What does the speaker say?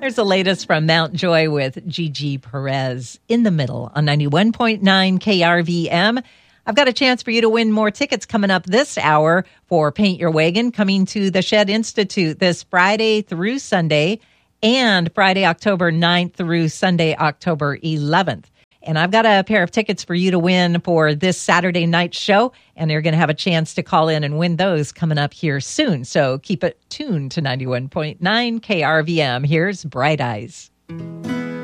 There's the latest from Mount Joy with Gigi Perez in the middle on 91.9 KRVM. I've got a chance for you to win more tickets coming up this hour for Paint Your Wagon, coming to the Shed Institute this Friday through Sunday, and Friday, October 9th through Sunday, October 11th. And I've got a pair of tickets for you to win for this Saturday night show, and you're going to have a chance to call in and win those coming up here soon. So keep it tuned to 91.9 KRVM. Here's Bright Eyes.